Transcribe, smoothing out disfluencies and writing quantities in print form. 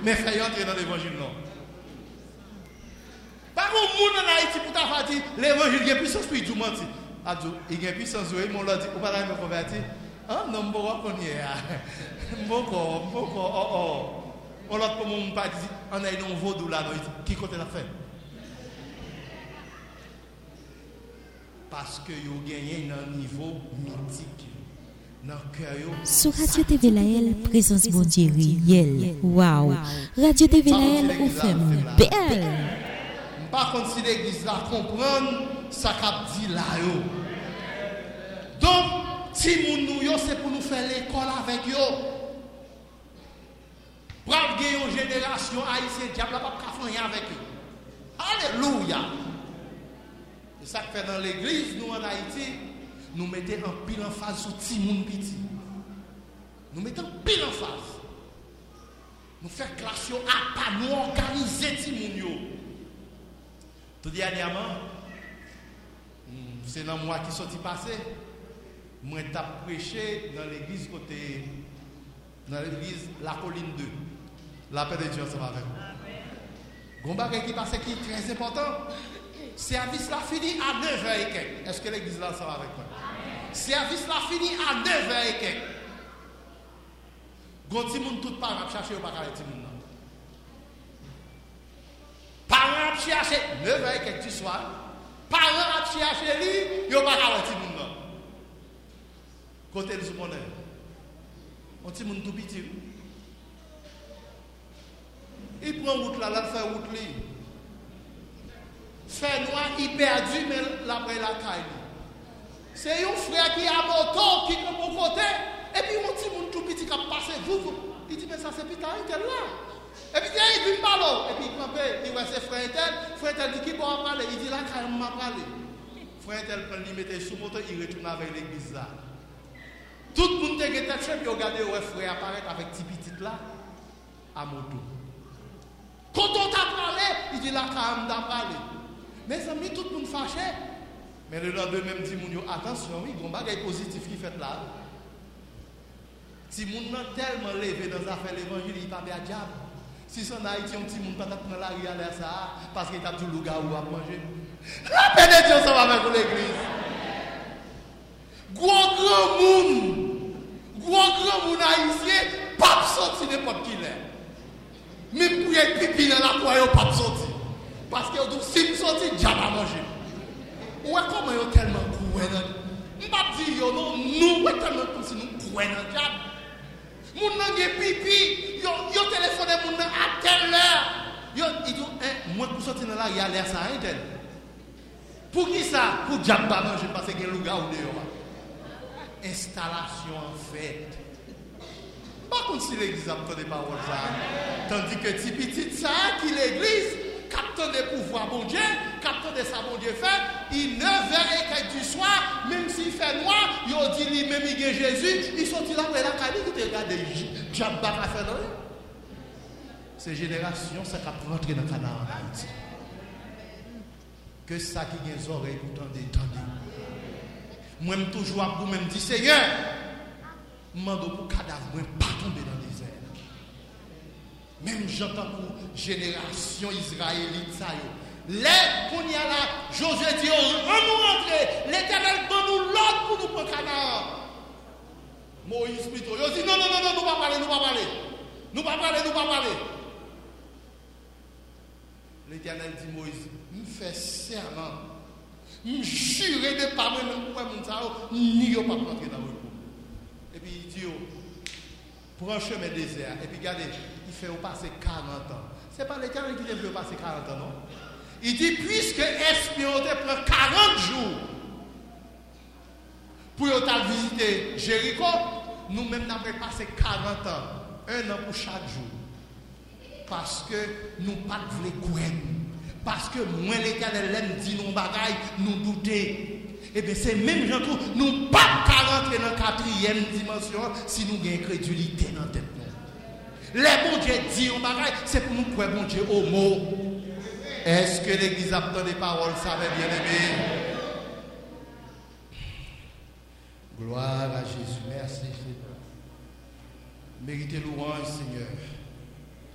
mais faire entrer dans l'évangile, non. Par contre, monde en Haïti pour ta dire l'évangile a puissance pour tout mentir. Il y a puissance, oui, mon l'a dit, ou pas me convertir. Ah non, je ne sais pas. On l'a comme on pas dit, on a un vaudou là, qui côté la fait? Parce que vous gagnez un niveau mythique. Sur Radio TV Laël, présence bon Dieu réel. Waouh! Radio TV Laël, on fait belle. Par contre, si l'église la comprendre, ça qu'a dit là. Donc, si nous c'est pour nous faire l'école avec eux. Pour gagner une génération haïtienne, diable n'a pas faire avec eux. Alléluia! C'est ça que fait dans l'église, nous en Haïti, nous mettons en pile en face sur Timoun Piti. Nous mettons pile en face. Nous faisons classe à pas, nous organiser Timoun. Tout dernièrement, c'est dans moi qui sorti passé. Moi, j'ai prêché dans l'église côté, dans l'église La Colline 2. La paix de Dieu, ça va avec vous. Gombagé qui passe qui est très important. Service là fini à 9h et quelques. Est-ce que l'église là, ça va avec moi? Service là fini à 9h et quelques. Gonti moun tout parent chercher au bagage ti moun. Parent chercher 9h et quelques du soir. Parent chercher lui, yo bagage ti moun. Côté du secondaire. On ti moun tout petit. Il prend route là, là fait route li. Fait noir, il perdu, mais l'après la caille. C'est un frère qui a moto, qui est de mon côté, et puis mon petit monde tout petit qui a passé, vous. Il dit, mais ça c'est putain, il est là. Et puis il dit, parle. Et puis il campé, il voit ses frères tel dit, qui peut en parler? Il dit, là, quand il m'a parlé. Frère tel, quand il mettait sous moto, il retourne avec l'église là. Tout le monde qui était chef, il regardait le frère apparaître avec petit petit là, à moto. Quand on t'a parlé, il dit, là, quand il m'a parlé. Mes amis, tout le monde fâché. Mais le lendemain, dit attention, oui, il y a un bagage positif qui fait là. Si les gens tellement levé dans l'affaire de l'évangile, il ne parle pas à diable. Si c'est en Haïti, un petit monde peut être dans la rue à ça, parce qu'il a du loup-garou à manger. La paix de Dieu, ça va avec l'église. Grand monde haïtien, pas sorti n'importe qui l'est. Même pour être pipi dans la croix, il pas sorti. Parce que si vous sortez, diable à manger. Ou est comment vous tellement courant? Je ne vais pas dire non, nous tellement comme si nous courons dans le diable. Moun nan gen pipi, yo téléphoné moun nan à telle heure. Ils disent, moi pour sortir dans la rue, il y a l'air ça, hein, tel. Pour qui ça? Pour diable pas manger parce qu'il y a un loup-garou dehors. Installation en fait. Par contre, si l'église a entendu des paroles, tandis que si petit ça, qui l'église, capte des pouvoirs bon Dieu, capte des ça bon Dieu fait, il 9h du soir, même s'il fait noir, il dit lui-même il est Jésus, il sortit là, il a calé, il regarde des diable à faire dans ces générations, ça cap rentrer dans le canard en Haïti. Que ça qui a des oreilles pour t'entendre. Moi-même toujours pour même dire Seigneur, demande pour cadavre, moi pas tomber dans le désert. Même j'entends pour génération israélite ça yo. Les qu'on y a là, Josué dit on nous rentrer, l'Éternel donne nous l'ordre pour nous prendre Canaan. Moïse plutôt, il dit non, nous pas parler. L'Éternel dit Moïse, nous fait serment. Nous jurer de pas moi-même pour mon ça, ni pas rentrer dans le repos. Et puis il dit prends chemin désert et puis regardez, il fait passer 40 ans. C'est pas l'Éternel qui devait passer 40 ans, non? Il dit, puisque espion prend 40 jours pour visiter Jéricho, nous-mêmes n'avons passé 40 ans, un an pour chaque jour. Parce que nous ne voulons pas courir. Parce que moi, l'Éternel l'aime dit nos bagailles, nous douter. Et bien, c'est même gens nous ne pouvons pas rentrer dans la 4e dimension si nous avons incrédulité dans la tête. Les bons dieux disent nos bagailles, c'est pour nous croire bon Dieu au mot. Est-ce que l'Église a entendu des paroles, ça va bien aimé? Gloire à Jésus. Merci Seigneur. Méritez louange, Seigneur.